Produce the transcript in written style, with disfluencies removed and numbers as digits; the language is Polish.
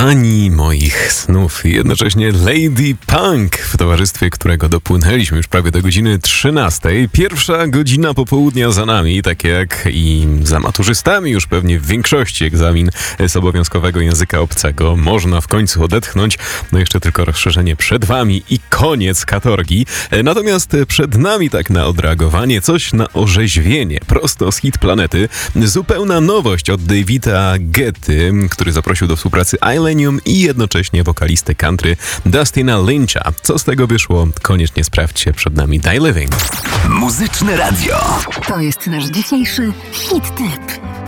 Pani moich snów, jednocześnie Lady Punk, w towarzystwie którego dopłynęliśmy już prawie do godziny 13. Pierwsza godzina popołudnia za nami, tak jak i za maturzystami już pewnie w większości egzamin z obowiązkowego języka obcego. Można w końcu odetchnąć, no jeszcze tylko rozszerzenie przed wami i koniec katorgi. Natomiast przed nami tak na odreagowanie, coś na orzeźwienie, prosto z Hit Planety. Zupełna nowość od Davida Guetty, który zaprosił do współpracy Illenium i jednocześnie wokalistę country Dustina Lyncha. Co z tego wyszło? Koniecznie sprawdźcie, przed nami Die Living. Muzyczne Radio. To jest nasz dzisiejszy Hit Tip.